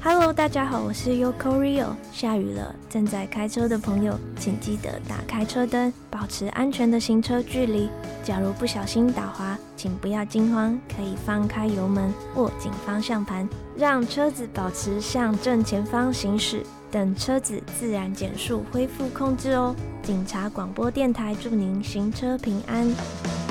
Hello， 大家好，我是 Yoko Rio。下雨了，正在开车的朋友，请记得打开车灯，保持安全的行车距离。假如不小心打滑，请不要惊慌，可以放开油门，握紧方向盘，让车子保持向正前方行驶，等车子自然减速，恢复控制哦。警察广播电台祝您行车平安。